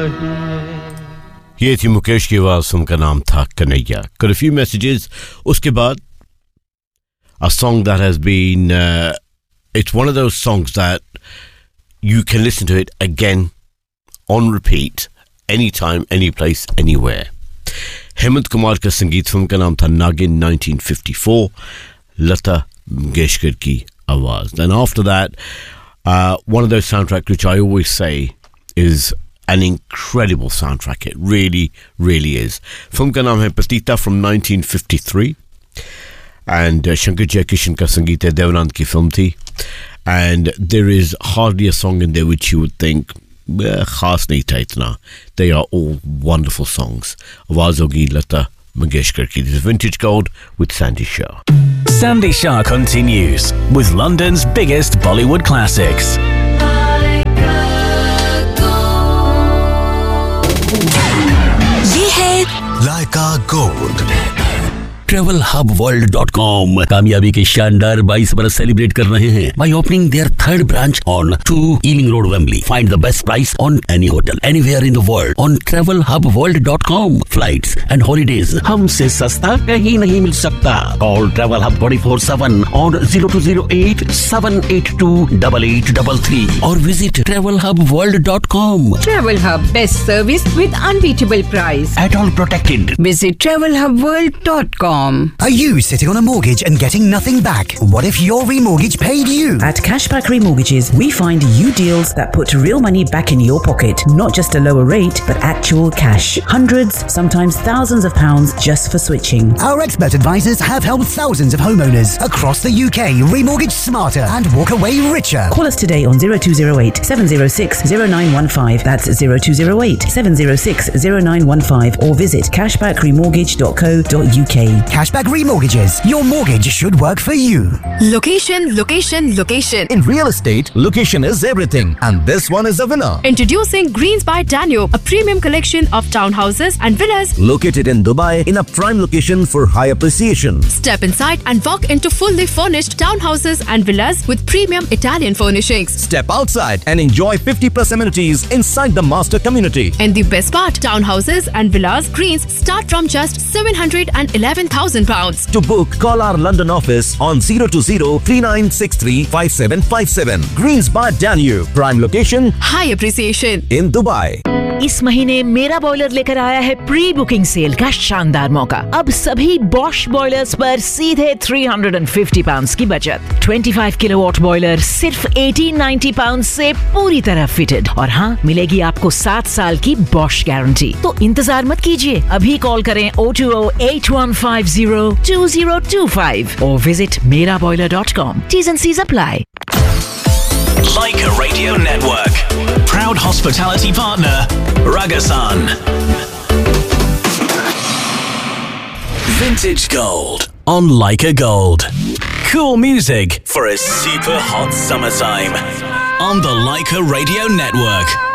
ये थी मुकेश की आवाज, फिल्म का नाम था Kanhaiya. Got a few messages. उसके बाद a song that has been it's one of those songs that you can listen to it again on repeat anytime, any place, anywhere. Hemant Kumar का संगीत, फिल्म का नाम था नागिन 1954, लता मंगेशकर की आवाज. Then after that, one of those soundtracks which I always say is an incredible soundtrack. It really, really is. Film का नाम है Patita from 1953. And Shankar Jaikishan ka sangeet hai, Devanand ki film thi. And there is hardly a song in there which you would think khas nahi tha itna. They are all wonderful songs. Awaaz hogi Lata Mangeshkar ki. This is Vintage Gold with Sandy Shah. Sandy Shah continues with London's biggest Bollywood classics. ये है Laika Gold. TravelHubWorld.com कामयाबी के शानदार 22 बरस celebrate कर रहे हैं by opening their third branch on 2 Ealing Road, Wembley. Find the best price on any hotel anywhere in the world on TravelHubWorld.com. Flights and holidays हमसे सस्ता कहीं नहीं मिल सकता. Call Travel Hub 24/7 on 0208-782-8833 or visit TravelHubWorld.com. Travel Hub, best service with unbeatable price. At all protected. Visit TravelHubWorld.com. Are you sitting on a mortgage and getting nothing back? What if your remortgage paid you? At Cashback Remortgages, we find you deals that put real money back in your pocket, not just a lower rate, but actual cash. Hundreds, sometimes thousands of pounds just for switching. Our expert advisors have helped thousands of homeowners across the UK remortgage smarter and walk away richer. Call us today on 0208 706 0915. That's 0208 706 0915 or visit cashbackremortgage.co.uk. Cashback Remortgages. Your mortgage should work for you. Location, location, location. In real estate, location is everything. And this one is a winner. Introducing Greens by Danube, a premium collection of townhouses and villas Located in Dubai in a prime location for high appreciation. Step inside and walk into fully furnished townhouses and villas with premium Italian furnishings. Step outside and enjoy 50+ amenities inside the master community. And the best part, townhouses and villas Greens start from just £711,000. To book, call our London office on 020-3963-5757. Greens by Danube. Prime location High appreciation. in Dubai. इस महीने मेरा boiler लेकर आया है pre booking cell का शानदार मौका. अब सभी बॉश बॉयलर्स पर सीधे £350 की बचत. 25 किलोवाट बॉयलर सिर्फ £1890 से पूरी तरह फिटेड. और हाँ, मिलेगी आपको 7 साल की बॉश गारंटी. तो इंतजार मत कीजिए, अभी कॉल करें 020-8150-2025 और visit meraboiler.com. T's and C's apply. Leica Radio Network. Proud hospitality partner, Ragasan. Vintage Gold on Leica Gold. Cool music for a super hot summertime on the Leica Radio Network.